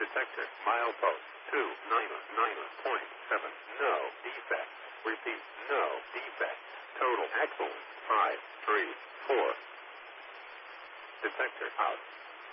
Detector, milepost 299.7. No defect. Repeat, no defect. Total excellent. 534. Detector out.